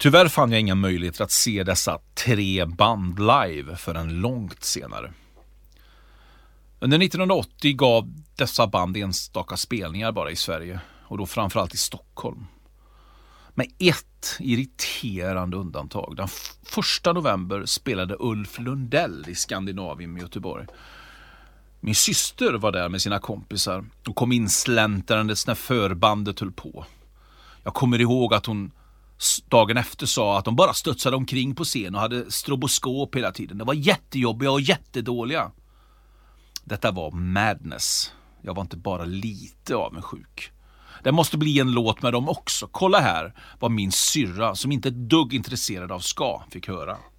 Tyvärr fann jag inga möjligheter att se dessa 3 band live förrän långt senare. Under 1980 gav dessa band enstaka spelningar bara i Sverige, och då framförallt i Stockholm. Med ett irriterande undantag. Den 1 november spelade Ulf Lundell i Skandinavien i Göteborg. Min syster var där med sina kompisar och kom in släntarandes när förbandet höll på. Jag kommer ihåg att hon dagen efter sa att de bara studsade omkring på scen och hade stroboskop hela tiden. Det var jättejobbiga och jättedåliga. Detta var madness. Jag var inte bara lite avundsjuk. Det måste bli en låt med dem också. Kolla här vad min syrra, som inte är dugg intresserad av ska, fick höra.